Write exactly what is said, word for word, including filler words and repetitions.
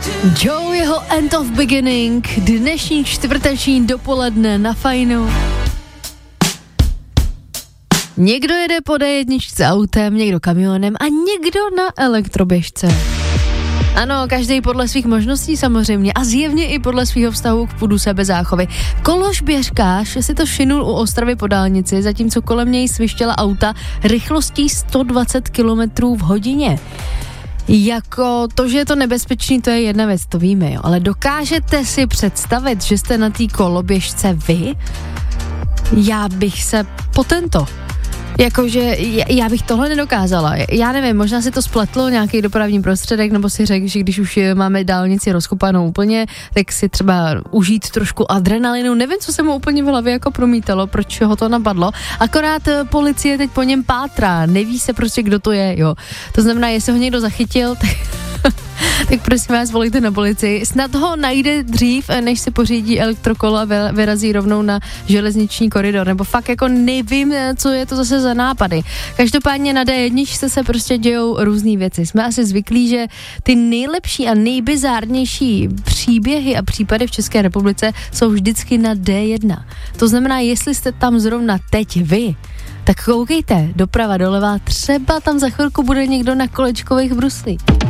Joe, jeho End of Beginning, dnešní čtvrteční dopoledne na Fajnu. Někdo jede po dé jedna autem, někdo kamionem a někdo na elektroběžce. Ano, každý podle svých možností samozřejmě a zjevně i podle svého vztahu k půdu sebezáchovy. Koložběžkář si to šinul u Ostravy po dálnici, zatímco kolem něj svištěla auta rychlostí sto dvacet kilometrů v hodině. Jako to, že je to nebezpečný, to je jedna věc, to víme, jo. Ale dokážete si představit, že jste na té koloběžce vy? Já bych se potento. Jakože já bych tohle nedokázala. Já nevím, možná si to spletlo nějaký dopravní prostředek, nebo si řekl, že když už máme dálnici rozkopanou úplně, tak si třeba užít trošku adrenalinu. Nevím, co se mu úplně v hlavě jako promítalo, proč ho to napadlo. Akorát policie teď po něm pátrá, neví se prostě, kdo to je, jo. To znamená, jestli ho někdo zachytil, tak... tak prosím vás, volejte na policii. Snad ho najde dřív, než se pořídí elektrokolo a vyrazí rovnou na železniční koridor, nebo fakt jako nevím, co je to zase za nápady. Každopádně na dé jedna se prostě dějou různý věci. Jsme asi zvyklí, že ty nejlepší a nejbizárnější příběhy a případy v České republice jsou vždycky na dé jedna. To znamená, jestli jste tam zrovna teď vy, tak koukejte doprava doleva, třeba tam za chvilku bude někdo na kolečkových bruslích.